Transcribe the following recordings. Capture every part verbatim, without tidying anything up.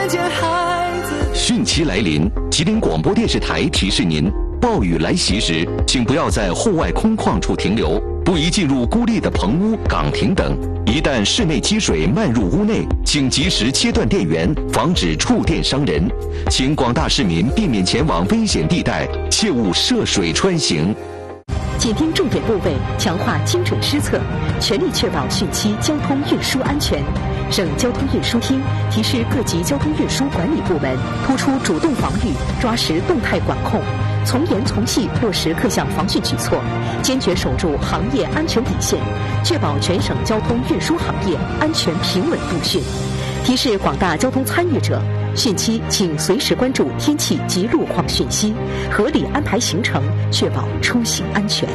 看见孩子。 汛期来临，吉林广播电视台提示您：暴雨来袭时，请不要在户外空旷处停留，不宜进入孤立的棚屋、岗亭等。一旦室内积水漫入屋内，请及时切断电源，防止触电伤人。请广大市民避免前往危险地带，切勿涉水穿行。 紧盯重点部位，强化精准施策，全力确保汛期交通运输安全。省交通运输厅提示各级交通运输管理部门，突出主动防御，抓实动态管控，从严从细落实各项防汛举措，坚决守住行业安全底线，确保全省交通运输行业安全平稳度汛。提示广大交通参与者，汛期请随时关注天气及路况讯息，合理安排行程，确保出行安全。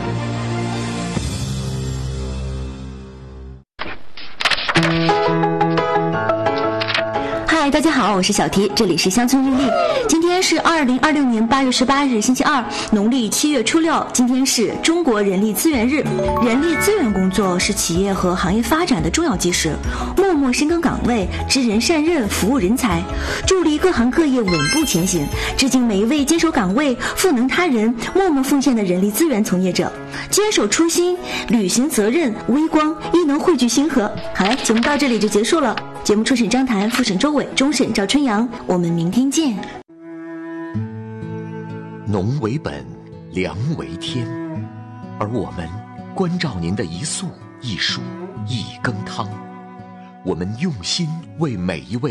嗨，大家好，我是小提，这里是乡村日历。今天是二零二六年八月十八日，星期二，农历七月初六。今天是中国人力资源日。人力资源工作是企业和行业发展的重要基石，默默深耕岗位，知人善任，服务人才，助力各行各业稳步前行。致敬每一位坚守岗位、赋能他人、默默奉献的人力资源从业者，坚守初心，履行责任，微光亦能汇聚星河。好了，节目到这里就结束了。节目初审张谭，复审周伟，终审赵春阳。我们明天见。 农为本，粮为天，而我们关照您的一粟一黍一羹汤，我们用心为每一位